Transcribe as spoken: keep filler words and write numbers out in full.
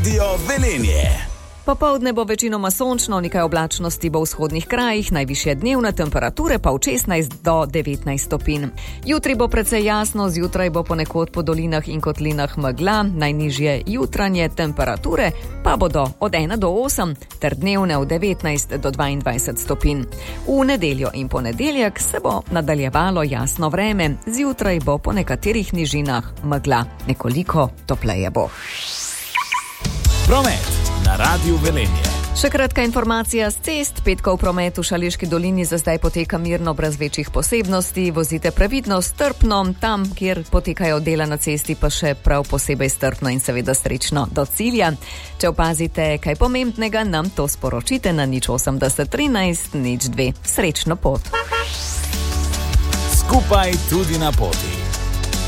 Radio Velenje. Popoldne bo večinoma sončno, nekaj oblačnosti bo v vzhodnih krajih, najvišje dnevne temperature pa od šestnajst do devetnajst stopinj. Jutri bo precej jasno, zjutraj bo ponekod po dolinah in kotlinah megla, najnižje jutranje temperature pa bodo od ena do osem, ter dnevne od devetnajst do dvaindvajset stopinj. V nedeljo in ponedeljek se bo nadaljevalo jasno vreme, zjutraj bo po nekaterih nižinah megla, nekoliko topleje bo. Promet na Radiu Velenje. Še kratka informacija z cest. Petkov promet v Šaleški dolini za zdaj poteka mirno, brez večjih posebnosti. Vozite previdno, strpno, tam, kjer potekajo dela na cesti, pa še prav posebej strpno in seveda srečno do cilja. Če opazite kaj pomembnega, nam to sporočite na nič osemdeset trinajst nič dve. Srečno pot. Skupaj tudi na poti.